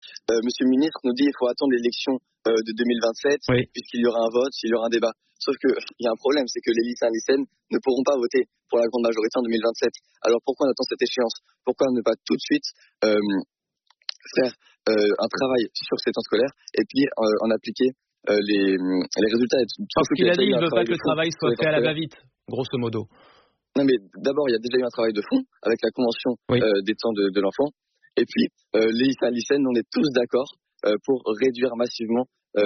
Monsieur le ministre nous dit qu'il faut attendre l'élection de 2027, puisqu'il y aura un vote, il y aura un débat. Sauf que il y a un problème, c'est que les lycéens et lycéennes ne pourront pas voter pour la grande majorité en 2027. Alors pourquoi on attend cette échéance? Pourquoi ne pas tout de suite faire un travail sur ces temps scolaires et puis en appliquer les résultats? Parce qu'il a dit qu'il ne veut pas que le travail soit fait à la va-vite, grosso modo. Non, mais d'abord, il y a déjà eu un travail de fond avec la convention des temps de l'enfant. Et puis, les lycéens et lycéennes, on est tous d'accord pour réduire massivement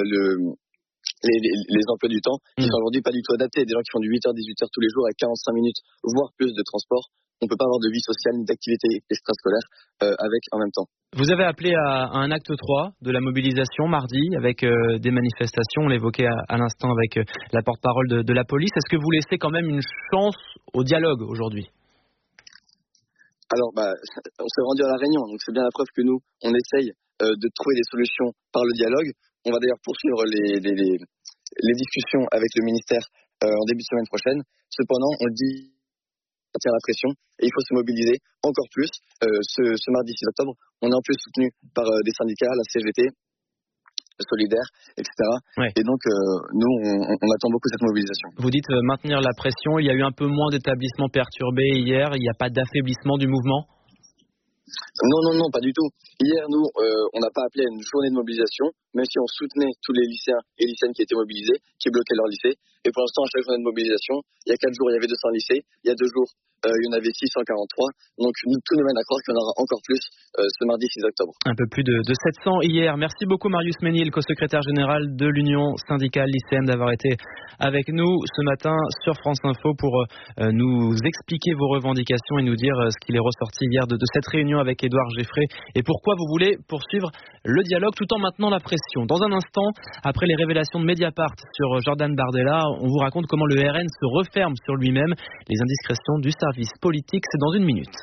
les emplois du temps qui sont aujourd'hui pas du tout adaptés. Des gens qui font du 8h, 18h tous les jours avec 45 minutes, voire plus de transport. On ne peut pas avoir de vie sociale ni d'activité extrascolaire avec en même temps. Vous avez appelé à un acte 3 de la mobilisation mardi avec des manifestations. On l'évoquait à l'instant avec la porte-parole de la police. Est-ce que vous laissez quand même une chance au dialogue aujourd'hui? Alors, on s'est rendu à La Réunion, donc c'est bien la preuve que nous, on essaye de trouver des solutions par le dialogue. On va d'ailleurs poursuivre les discussions avec le ministère en début de semaine prochaine. Cependant, on le dit, on tient la pression et il faut se mobiliser encore plus. Ce mardi 6 octobre, on est en plus soutenu par des syndicats, la CGT, Solidaire, etc. Et donc, nous, on attend beaucoup cette mobilisation. Vous dites maintenir la pression. Il y a eu un peu moins d'établissements perturbés hier. Il n'y a pas d'affaiblissement du mouvement? Non, pas du tout. Hier, nous, on n'a pas appelé à une journée de mobilisation, même si on soutenait tous les lycéens et lycéennes qui étaient mobilisés, qui bloquaient leur lycée. Et pour l'instant, à chaque journée de mobilisation, il y a 4 jours, il y avait 200 lycées. Il y a 2 jours, il y en avait 643. Donc, tout nous mène à croire qu'il y en aura encore plus ce mardi 6 octobre. Un peu plus de 700 hier. Merci beaucoup, Marius Ménil, co-secrétaire général de l'Union syndicale lycéenne, d'avoir été avec nous ce matin sur France Info pour nous expliquer vos revendications et nous dire ce qu'il est ressorti hier de cette réunion avec Édouard Geffray et pourquoi vous voulez poursuivre le dialogue tout en maintenant la pression. Dans un instant, après les révélations de Mediapart sur Jordan Bardella, on vous raconte comment le RN se referme sur lui-même. Les indiscrétions du service politique, c'est dans une minute.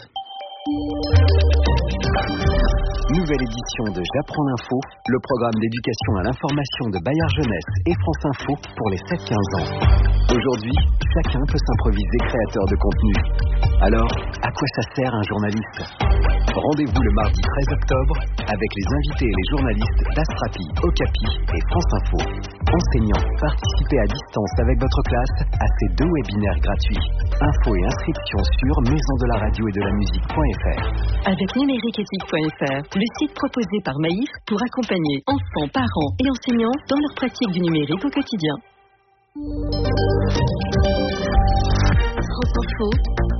Nouvelle édition de J'apprends l'info, le programme d'éducation à l'information de Bayard Jeunesse et France Info pour les 7-15 ans. Aujourd'hui, chacun peut s'improviser créateur de contenu. Alors, à quoi ça sert un journaliste? Rendez-vous le mardi 13 octobre avec les invités et les journalistes d'Astrapi, Okapi et France Info. Enseignants, participez à distance avec votre classe à ces 2 webinaires gratuits. Infos et inscriptions sur maisondelaradio et de la musique.fr. Avec numériqueéthique.fr, le site proposé par Maïf pour accompagner enfants, parents et enseignants dans leur pratique du numérique au quotidien. France Info,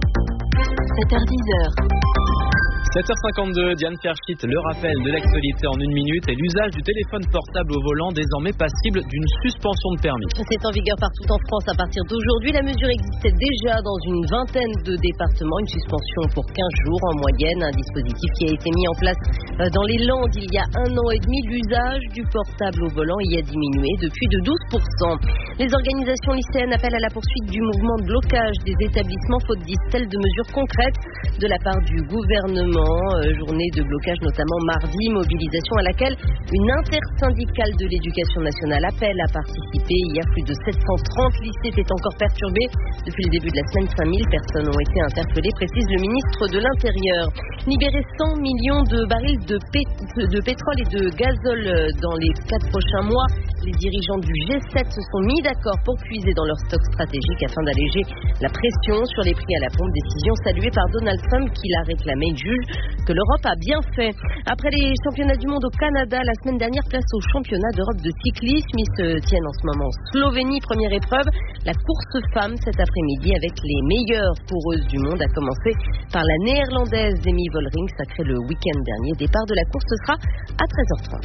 7h10. 7h52, Diane Ferschit, le rappel de l'actualité en une minute et l'usage du téléphone portable au volant désormais passible d'une suspension de permis. C'est en vigueur partout en France à partir d'aujourd'hui. La mesure existait déjà dans une vingtaine de départements. Une suspension pour 15 jours en moyenne. Un dispositif qui a été mis en place dans les Landes il y a 1 an et demi. L'usage du portable au volant y a diminué depuis de 12%. Les organisations lycéennes appellent à la poursuite du mouvement de blocage des établissements faute, disent-elles, de mesures concrètes de la part du gouvernement. Journée de blocage notamment mardi, mobilisation à laquelle une intersyndicale de l'éducation nationale appelle à participer. Hier, plus de 730 lycées étaient encore perturbés. Depuis le début de la semaine, 5000 personnes ont été interpellées, précise le ministre de l'Intérieur. Libérer 100 millions de barils de pétrole et de gazole dans les 4 prochains mois. Les dirigeants du G7 se sont mis d'accord pour puiser dans leur stock stratégique afin d'alléger la pression sur les prix à la pompe. Décision saluée par Donald Trump qui l'a réclamé. Il juge que l'Europe a bien fait. Après les championnats du monde au Canada, la semaine dernière, place au championnat d'Europe de cyclisme. Ils se tiennent en ce moment en Slovénie. Première épreuve, la course femme cet après-midi avec les meilleures coureuses du monde, à commencer par la néerlandaise Demi Vollering, sacrée le week-end dernier. Départ de la course sera à 13h30.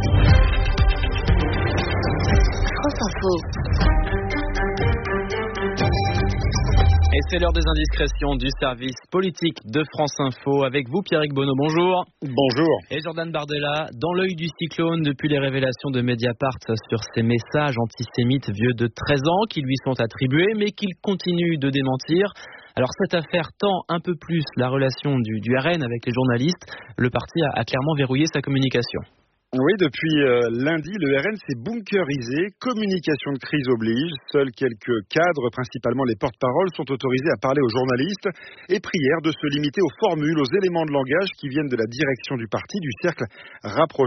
France Info. Et c'est l'heure des indiscrétions du service politique de France Info. Avec vous, Pierrick Bonneau, bonjour. Bonjour. Et Jordan Bardella, dans l'œil du cyclone depuis les révélations de Mediapart sur ces messages antisémites vieux de 13 ans qui lui sont attribués, mais qu'il continue de démentir. Alors cette affaire tend un peu plus la relation du RN avec les journalistes. Le parti a clairement verrouillé sa communication. Oui, depuis lundi, le RN s'est bunkerisé. Communication de crise oblige. Seuls quelques cadres, principalement les porte-paroles, sont autorisés à parler aux journalistes. Et prière de se limiter aux formules, aux éléments de langage qui viennent de la direction du parti, du cercle rapproché.